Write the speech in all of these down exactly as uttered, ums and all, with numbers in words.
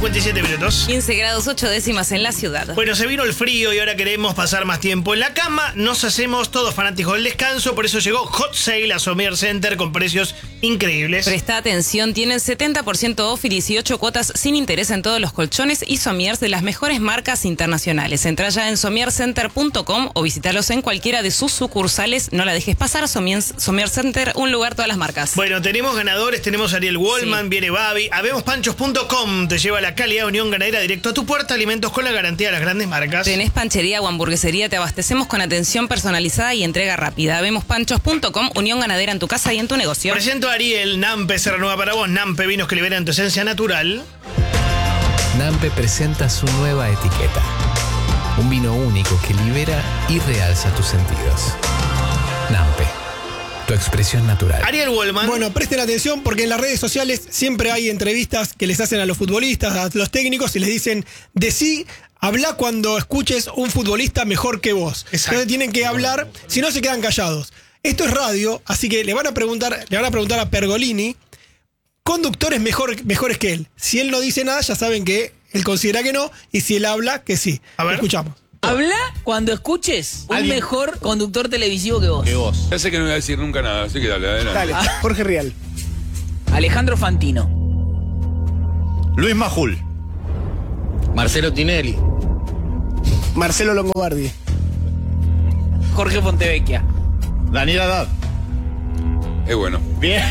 cincuenta y siete minutos. quince grados ocho décimas en la ciudad. Bueno, se vino el frío y ahora queremos pasar más tiempo en la cama. Nos hacemos todos fanáticos del descanso, por eso llegó Hot Sale a Somier Center con precios increíbles. Presta atención, tienen setenta por ciento off y dieciocho cuotas sin interés en todos los colchones y somiers de las mejores marcas internacionales. Entra ya en somier center punto com o visítalos en cualquiera de sus sucursales. No la dejes pasar, Somier, Somier Center, un lugar, todas las marcas. Bueno, tenemos ganadores, tenemos a Ariel Wallman, Sí. viene Babi. Habemos panchos punto com, te lleva la calidad Unión Ganadera directo a tu puerta, alimentos con la garantía de las grandes marcas. Tenés panchería o hamburguesería, te abastecemos con atención personalizada y entrega rápida. Vemos panchos punto com, Unión Ganadera en tu casa y en tu negocio. Presento a Ariel, Nampe se renueva para vos. Nampe, vinos que liberan tu esencia natural. Nampe presenta su nueva etiqueta. Un vino único que libera y realza tus sentidos. Nampe, tu expresión natural. Ariel Wallman. Bueno, presten atención porque en las redes sociales siempre hay entrevistas que les hacen a los futbolistas, a los técnicos y les dicen, decí, habla cuando escuches un futbolista mejor que vos. Exacto. Entonces tienen que hablar, si no se quedan callados. Esto es radio, así que le van a preguntar, le van a preguntar a Pergolini conductores mejor, mejores que él. Si él no dice nada, ya saben que él considera que no, y si él habla, que sí. A ver. Escuchamos. Habla cuando escuches un Alguien. mejor conductor televisivo que vos. Que vos. Ya sé que no voy a decir nunca nada, así que dale, adelante. Dale, Jorge Rial. Alejandro Fantino. Luis Majul. Marcelo Tinelli. Marcelo Longobardi. Jorge Fontevecchia. Daniel Haddad. Es bueno. Bien.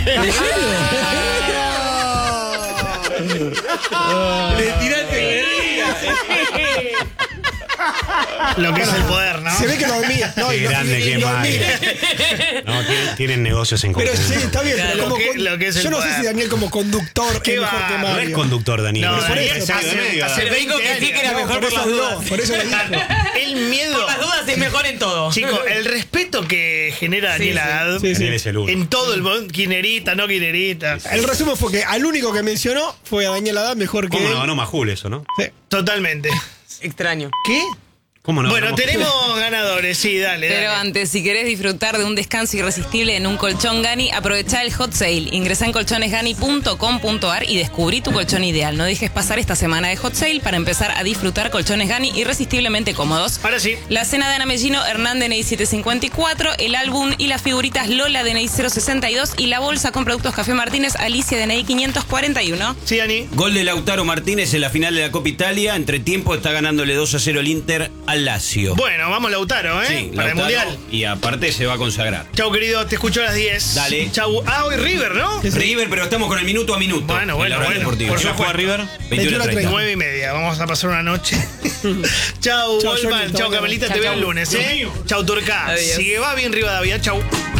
Le tiraste Lo que es el poder, ¿no? Se ve que lo dormía. No, Qué y lo- grande, y qué lo mal. admira. No, tienen, tienen negocios en Pero común. sí, está bien. Claro, pero como lo que- con- lo que es el yo no sé poder. si Daniel como conductor Qué es mejor va, que no No Mario. es conductor, Daniel. No, Es por Daniel, eso, hace- de medio. hace Pero dijo que veinte sí, que era años. No, mejor por por las eso dudas. habló, por eso lo dijo. El miedo. Por las dudas es mejor en todo. Chicos, el respeto que genera Daniel sí. Haddad Sí, sí. Daniel es el uno. en todo el mundo, quinerita, no quinerita. El resumen fue que al único que mencionó fue a Daniel Haddad mejor que ¿Cómo él. no ganó Majul eso, no? Sí. Totalmente. Extraño. ¿Qué? ¿Cómo no Bueno, ganó tenemos ganadores, sí, dale, Pero dale. antes, si querés disfrutar de un descanso irresistible en un colchón Gani, aprovechá el Hot Sale. Ingresá en colchones gani punto com punto ar y descubrí tu colchón ideal. No dejes pasar esta semana de Hot Sale para empezar a disfrutar colchones Gani irresistiblemente cómodos. Ahora sí. La cena de Ana Mellino, Hernán D N I setecientos cincuenta y cuatro, el álbum y las figuritas Lola D N I cero sesenta y dos y la bolsa con productos Café Martínez Alicia D N I quinientos cuarenta y uno. Sí, Dani. Gol de Lautaro Martínez en la final de la Copa Italia. Entre tiempo está ganándole dos a cero el Inter al Lazio. Bueno, vamos Lautaro, ¿eh? Sí, Para Lautaro, el Mundial. y aparte se va a consagrar. Chau, querido, te escucho a las diez. Dale. Chau. Ah, hoy River, ¿no? River, pero estamos con el minuto a minuto. Bueno, en bueno, la hora bueno. deportiva. Por ¿Qué va a jugar supuesto. River? veintiuno a treinta. Nueve y media. Vamos a pasar una noche. Chau, Chau, Wallman. Johnny, Chau, chau, Camelita. chau, Te veo chau. el lunes, ¿eh? Chau, Turca. Adiós. Sigue, va bien Rivadavia. Chau.